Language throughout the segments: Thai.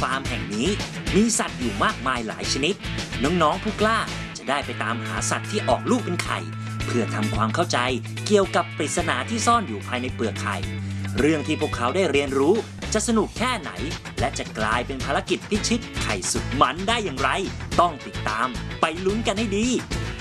ฟาร์มแห่งนี้มีสัตว์อยู่มากมายหลายชนิดน้องๆผู้กล้าจะได้ไปตามหาสัตว์ที่ออกลูกเป็นไข่เพื่อทำความเข้าใจเกี่ยวกับปริศนาที่ซ่อนอยู่ภายในเปลือกไข่เรื่องที่พวกเขาได้เรียนรู้จะสนุกแค่ไหนและจะกลายเป็นภารกิจพิชิตไข่สุดมันได้อย่างไรต้องติดตามไปลุ้นกันให้ดี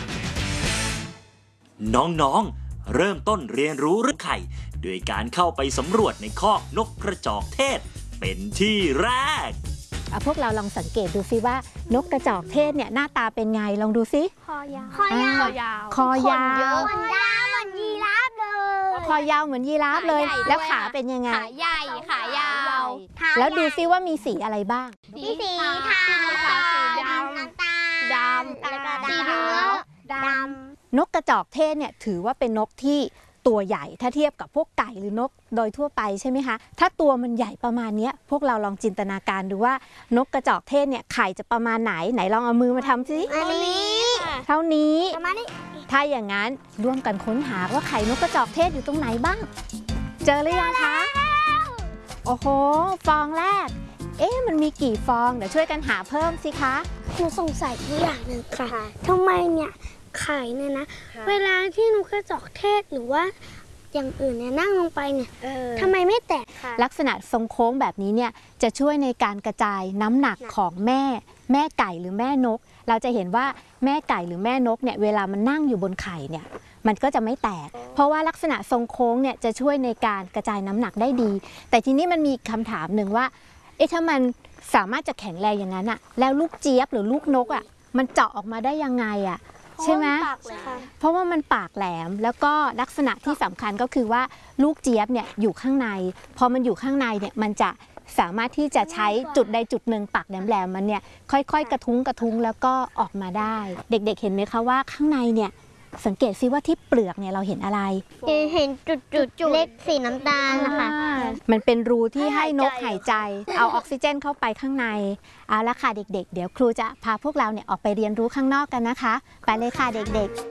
น้องๆเริ่มต้นเรียนรู้เรื่องไข่โดยการเข้าไปสำรวจในคอกนกกระจอกเทศเป็นที่แรกพวกเราลองสังเกตดูซิว่านกกระจอกเทศเนี่ยหน้าตาเป็นไงลองดูซิคอยาวคอยาวคอยาวเหมือนยีราฟเลยคอยาวเหมือนยีราฟเลยแล้วขาเป็นยังไงขาใหญ่ขายาวแล้วดูซิว่ามีสีอะไรบ้างมีสีขาวสีดำน้ำตาลดำแล้วก็สีเหลืองดำนกกระจอกเทศเนี่ยถือว่าเป็นนกที่ตัวใหญ่ถ้าเทียบกับพวกไก่หรือนกโดยทั่วไปใช่ไหมคะถ้าตัวมันใหญ่ประมาณนี้พวกเราลองจินตนาการดูว่านกกระจอกเทศเนี่ยไข่จะประมาณไหนลองเอามือมาทำสิอันนี้เท่านี้ถ้าอย่างนั้นร่วมกันค้นหาว่าไข่นกกระจอกเทศอยู่ตรงไหนบ้างเจอหรือยังคะโอ้โหฟองแรกมันมีกี่ฟองเดี๋ยวช่วยกันหาเพิ่มสิคะหนูสงสัยทุกอย่างหนึ่งค่ะทำไมเนี่ยไข่เนี่ยนะเวลาที่นกกระจอกเทศหรือว่าอย่างอื่นเนี่ยนั่งลงไปเนี่ยทำไมไม่แตกค่ะลักษณะทรงโค้งแบบนี้เนี่ยจะช่วยในการกระจายน้ำหนักของแม่ไก่หรือแม่นกเราจะเห็นว่าแม่ไก่หรือแม่นกเนี่ยเวลามันนั่งอยู่บนไข่เนี่ยมันก็จะไม่แตกเพราะว่าลักษณะทรงโค้งเนี่ยจะช่วยในการกระจายน้ำหนักได้ดีแต่ทีนี้มันมีคำถามหนึ่งว่าถ้ามันสามารถจะแข็งแรงอย่างนั้นอะแล้วลูกเจี๊ยบหรือลูกนกอะมันเจาะออกมาได้ยังไงอะใช่ไหมเพราะว่ามันปากแหลมแล้วก็ลักษณะที่สำคัญก็คือว่าลูกเจี๊ยบเนี่ยอยู่ข้างในพอมันอยู่ข้างในเนี่ยมันจะสามารถที่จะใช้จุดใดจุดหนึ่งปากแหลมๆมันเนี่ยค่อยๆกระทุ้งแล้วก็ออกมาได้เด็กๆเห็นไหมคะว่าข้างในเนี่ยสังเกตซิว่าที่เปลือกเนี่ยเราเห็นอะไรเห็นจุดเล็กสีน้ำตาลนะคะมันเป็นรูที่ให้นกหายใจเอาออกซิเจนเข้าไปข้างในเอาละค่ะเด็กๆเดี๋ยวครูจะพาพวกเราเนี่ยออกไปเรียนรู้ข้างนอกกันนะคะไปเลยค่ะเด็กๆ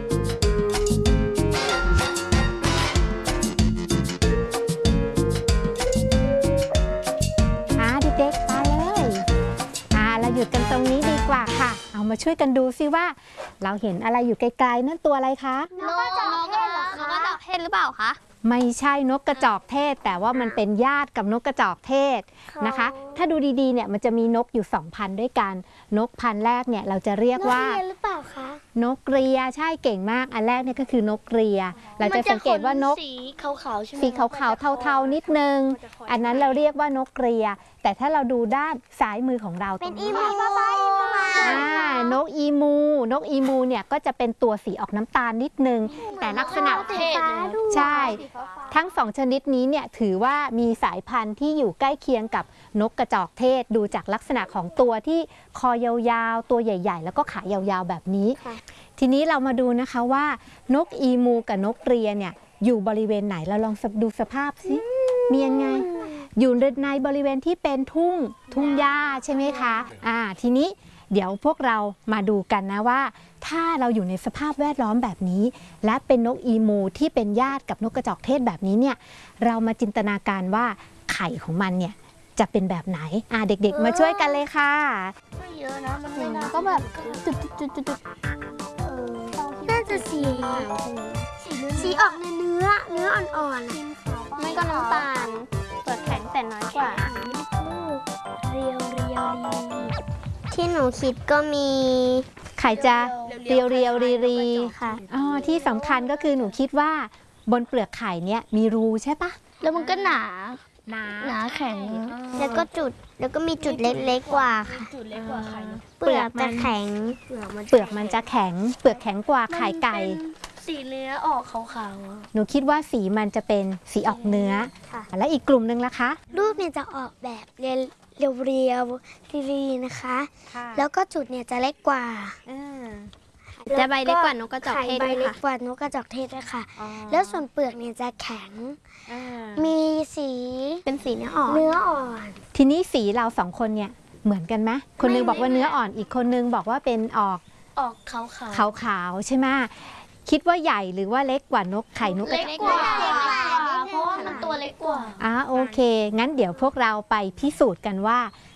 เด็กๆไปเลยเราหยุดกันตรงนี้ดีกว่าค่ะเอามาช่วยกันดูซิว่าเราเห็นอะไรอยู่ไกลๆนั่นตัวอะไรคะนกกระจอกเทศเหรอคะนกกระจอกเทศหรือเปล่าคะไม่ใช่นกกระจอกเทศแต่ว่ามันเป็นญาติกับนกกระจอกเทศนะคะถ้าดูดีๆเนี่ยมันจะมีนกอยู่2 พันธุ์ด้วยกันนกพันธุ์แรกเนี่ยเราจะเรียกว่านกเรียหรือเปล่าคะนกเรียใช่เก่งมากอันแรกเนี่ยก็คือนกเรียเราจะสังเกตว่านกสีขาวๆใช่ไหมสีขาวๆเทาๆนิดนึงอันนั้นเราเรียกว่านกเรียแต่ถ้าเราดูด้านซ้ายมือของเราเป็นอีมูนกอีมูเนี่ยก็จะเป็นตัวสีออกน้ำตาลนิดนึงแต่ลักษณะใช่ทั้ง2ชนิดนี้เนี่ยถือว่ามีสายพันธุ์ที่อยู่ใกล้เคียงกับนกกระจอกเทศดูจากลักษณะของตัวที่คอยาวๆตัวใหญ่ๆแล้วก็ขายาวๆแบบนี้ทีนี้เรามาดูนะคะว่านกอีมูกับนกเรียเนี่ยอยู่บริเวณไหนเราลองดูสภาพสิมียังไงอยู่ในบริเวณที่เป็นทุ่งหญ้าใช่ไหมคะทีนี้เดี๋ยวพวกเรามาดูกันนะว่าถ้าเราอยู่ในสภาพแวดล้อมแบบนี้และเป็นนกอีมูที่เป็นญาติกับนกกระจอกเทศแบบนี้เนี่ยเรามาจินตนาการว่าไข่ของมันเนี่ยจะเป็นแบบไหนเด็กๆมาช่วยกันเลยค่ะไม่เยอะนะมันก็แบบจุดน่าจะสีออกเนื้ออ่อนๆไม่ก็น้ำตาลเปลือกแข็งแต่น้อยกว่าเรียวที่หนูคิดก็มีไข่จะเรียวค่ะที่สำคัญก็คือหนูคิดว่าบนเปลือกไข่เนี่ยมีรูใช่ปะแล้วมันก็หนาแข็งแล้วก็มีจุดเล็กๆกว่าค่ะเปลือกจะแข็งเปลือกมันจะแข็งเปลือกแข็งกว่าไข่ไก่สีเนื้อออกขาวๆหนูคิดว่าสีมันจะเป็นสีออกเนื้อและอีกกลุ่มนึงล่ะคะรูปเนี่ยจะออกแบบเรียวนะคะแล้วก็จุดเนี่ยจะเล็กกว่าจะใบเล็กกว่านกกระจอกเทศด้วยค่ะใบเล็กกว่านกกระจอกเทศด้วยค่ะแล้วส่วนเปลือกเนี่ยจะแข็งมีสีเป็นสีเนื้ออ่อนทีนี้สีเรา2 คนเนี่ยเหมือนกันไหมคนนึงบอกว่าเนื้ออ่อนอีกคนนึงบอกว่าเป็นออกขาวใช่ไหมคิดว่าใหญ่หรือว่าเล็กกว่านกไข่นกเล็กกว่าเพราะว่ามันตัวเล็กกว่าโอเคงั้นเดี๋ยวพวกเราไปพิสูจน์กันว่า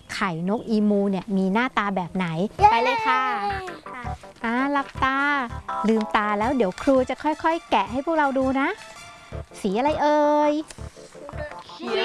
ไข่นกอีมูเนี่ยมีหน้าตาแบบไหนไปเลยค่ะหลับตาลืมตาแล้วเดี๋ยวครูจะค่อยๆแกะให้พวกเราดูนะ สีอะไรเอ่ยเขี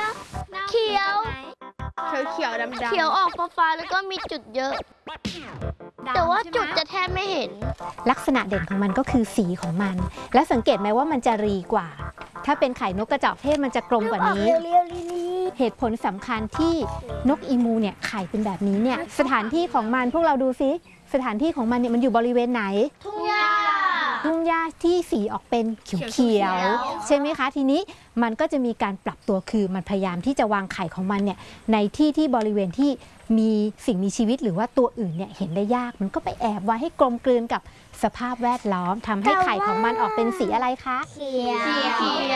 ยวดำเขียวออกฟ้าๆแล้วก็มีจุดเยอะ แต่ว่าจุดจะแทบไม่เห็นลักษณะเด่นของมันก็คือสีของมัน และสังเกตไหมว่ามันจะรีกว่า ถ้าเป็นไข่นกกระจอกเทศมันจะกลมกว่านี้ เหตุผลสำคัญที่นกอีมูเนี่ยไข่เป็นแบบนี้เนี่ยสถานที่ของมันพวกเราดูซิสถานที่ของมันเนี่ยมันอยู่บริเวณไหนทุ่งหญ้าทุ่งหญ้าที่สีออกเป็นเขียวๆใช่ไหมคะทีนี้มันก็จะมีการปรับตัวคือมันพยายามที่จะวางไข่ของมันเนี่ยในที่บริเวณที่มีสิ่งมีชีวิตหรือว่าตัวอื่นเนี่ยเห็นได้ยากมันก็ไปแอบไว้ให้กลมกลืนกับสภาพแวดล้อมทำให้ไข่ของมันออกเป็นสีอะไรคะเขียว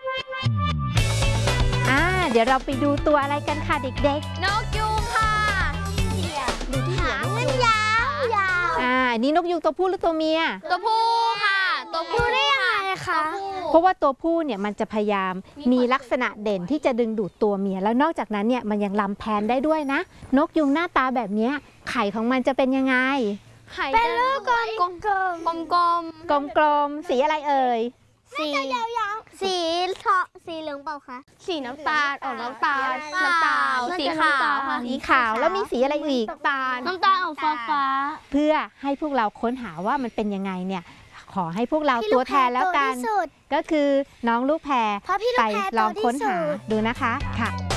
เดี๋ยวเราไปดูตัวอะไรกันค่ะเด็กๆนกยูงค่ะหางมันยาวอันนี้นกยูงตัวผู้หรือตัวเมียตัวผู้ค่ะตัวผู้ได้ยังไงคะเพราะว่าตัวผู้เนี่ยมันจะพยายามมีลักษณะเด่นที่จะดึงดูดตัวเมียแล้วนอกจากนั้นเนี่ยมันยังลำแพนได้ด้วยนะนกยูงหน้าตาแบบนี้ไข่ของมันจะเป็นยังไงเป็นลูกกลมสีอะไรเอ่ยสีเหลืองเปล่าคะสีน้ำตาลออกน้ำตาลสีขาวค่ะสีขาวแล้วมีสีอะไรอีกน้ำตาลออกฟ้าเพื่อให้พวกเราค้นหาว่ามันเป็นยังไงเนี่ยขอให้พวกเราตัวแทนแล้วกันก็คือน้องลูกแพรไปลองค้นหาดูนะคะค่ะ